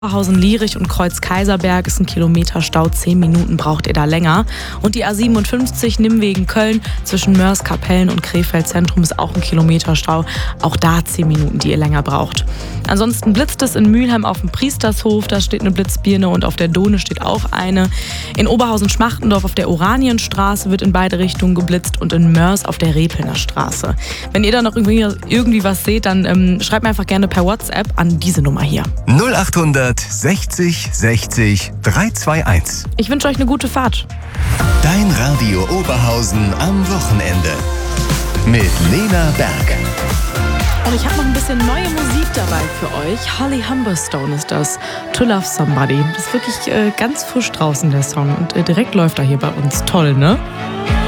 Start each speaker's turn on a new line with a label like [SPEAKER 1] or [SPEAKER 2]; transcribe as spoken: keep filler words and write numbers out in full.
[SPEAKER 1] Oberhausen-Lierich und Kreuz-Kaiserberg ist ein Kilometer Stau, zehn Minuten braucht ihr da länger. Und die A siebenundfünfzig Nimwegen-Köln zwischen Mörs, Kapellen und Krefeld Zentrum ist auch ein Kilometer Stau, auch da zehn Minuten, die ihr länger braucht. Ansonsten blitzt es in Mülheim auf dem Priestershof, da steht eine Blitzbirne und auf der Dohne steht auch eine. In Oberhausen-Schmachtendorf auf der Oranienstraße wird in beide Richtungen geblitzt und in Mörs auf der Repelner Straße. Wenn ihr da noch irgendwie, irgendwie was seht, dann ähm, schreibt mir einfach gerne per WhatsApp an diese Nummer hier.
[SPEAKER 2] null achthundert sechzig sechzig dreihundertzweiundundzwanzig.
[SPEAKER 1] Ich wünsche euch eine gute Fahrt.
[SPEAKER 2] Dein Radio Oberhausen am Wochenende. Mit Lena Berg.
[SPEAKER 1] Und ich habe noch ein bisschen neue Musik dabei für euch. Holly Humberstone ist das. To Love Somebody. Das ist wirklich äh, ganz frisch draußen, der Song. Und äh, direkt läuft er hier bei uns. Toll, ne?